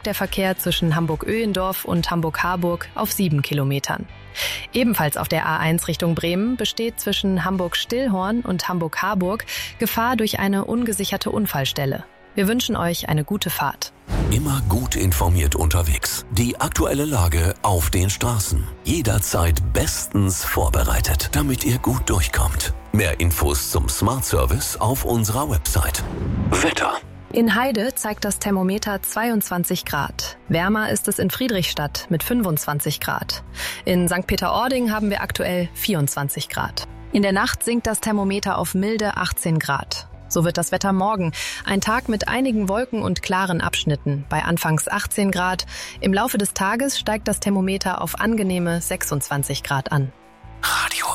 Hamburg der Verkehr zwischen Hamburg-Öhlendorf und Hamburg-Harburg auf 7 Kilometern. Ebenfalls auf der A1 Richtung Bremen besteht zwischen Hamburg-Stillhorn und Hamburg-Harburg Gefahr durch eine ungesicherte Unfallstelle. Wir wünschen euch eine gute Fahrt. Immer gut informiert unterwegs. Die aktuelle Lage auf den Straßen. Jederzeit bestens vorbereitet, damit ihr gut durchkommt. Mehr Infos zum Smart Service auf unserer Website. Wetter. In Heide zeigt das Thermometer 22 Grad. Wärmer ist es in Friedrichstadt mit 25 Grad. In St. Peter-Ording haben wir aktuell 24 Grad. In der Nacht sinkt das Thermometer auf milde 18 Grad. So wird das Wetter morgen. Ein Tag mit einigen Wolken und klaren Abschnitten. Bei anfangs 18 Grad. Im Laufe des Tages steigt das Thermometer auf angenehme 26 Grad an. Radio